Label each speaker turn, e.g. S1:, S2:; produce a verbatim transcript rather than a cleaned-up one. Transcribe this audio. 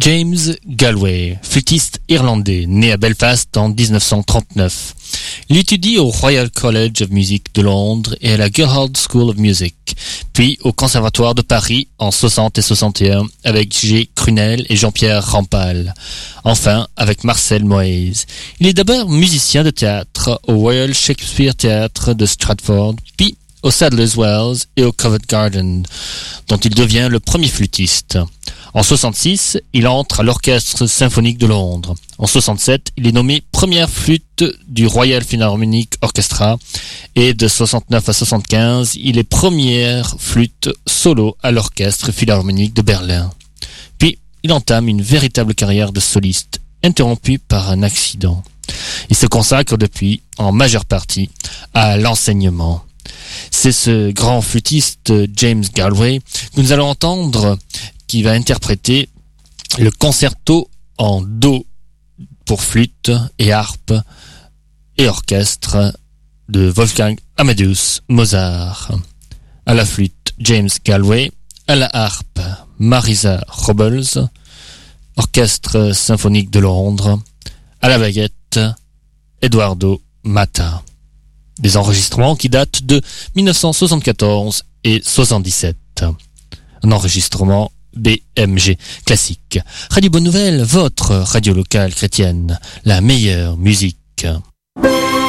S1: James Galway, flûtiste irlandais, né à Belfast en dix-neuf cent trente-neuf. Il étudie au Royal College of Music de Londres et à la Guildhall School of Music, puis au Conservatoire de Paris en soixante et soixante et un avec G. Crunel et Jean-Pierre Rampal. Enfin, avec Marcel Moïse. Il est d'abord musicien de théâtre au Royal Shakespeare Theatre de Stratford, puis au Sadler's Wells et au Covent Garden, dont il devient le premier flûtiste. En soixante-six, il entre à l'Orchestre Symphonique de Londres. En soixante-sept, il est nommé première flûte du Royal Philharmonic Orchestra et de soixante-neuf à soixante-quinze, il est première flûte solo à l'Orchestre Philharmonique de Berlin. Puis, il entame une véritable carrière de soliste, interrompue par un accident. Il se consacre depuis, en majeure partie, à l'enseignement. C'est ce grand flûtiste James Galway que nous allons entendre, qui va interpréter le concerto en do pour flûte et harpe et orchestre de Wolfgang Amadeus Mozart. À la flûte, James Galway. À la harpe, Marisa Robles. Orchestre symphonique de Londres. À la baguette, Eduardo Mata. Des enregistrements qui datent de dix-neuf cent soixante-quatorze et soixante-dix-sept. Un enregistrement B M G classique. Radio Bonne Nouvelle, votre radio locale chrétienne, la meilleure musique.